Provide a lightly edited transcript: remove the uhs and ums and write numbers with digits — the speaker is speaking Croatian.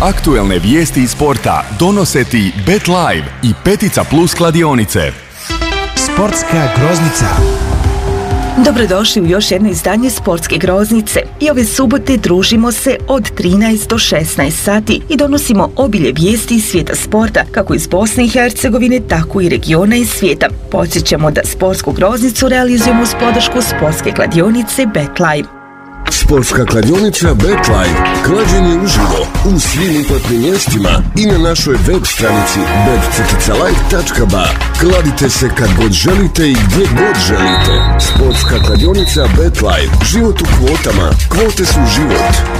Aktuelne vijesti iz sporta donose ti Bet Live i Petica Plus kladionice. Sportska groznica. Dobrodošli u još jedno izdanje Sportske groznice. I ove subote družimo se od 13 do 16 sati i donosimo obilje vijesti iz svijeta sporta, kako iz Bosne i Hercegovine, tako i regiona i svijeta. Podsjećamo da Sportsku groznicu realizujemo uz podršku Sportske kladionice Bet Live. Sportska kladionica Bet Live. Klađenje uživo u svim uplatnim mjestima i na našoj web stranici bet-live.ba. Kladite se kad god želite i gdje god želite. Sportska kladionica Bet Live. Život u kvotama. Kvote su život.